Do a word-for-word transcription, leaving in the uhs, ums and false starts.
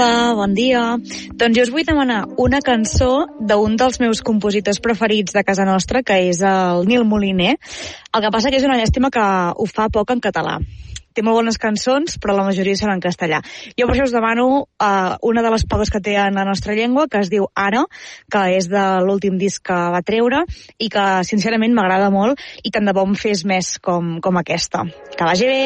Hola, bon dia. Doncs jo us vull demanar una cançó d'un dels meus compositors preferits de casa nostra, que és el Nil Moliner. El que passa que és una llàstima que ho fa poc en català. Té molt bones cançons, però la majoria són en castellà. Jo per això us demano uh, una de les poques que té en la nostra llengua, que es diu Ara, que és de l'últim disc que va treure i que sincerament m'agrada molt, i tant de bo em fes més com, com aquesta. Que vagi bé!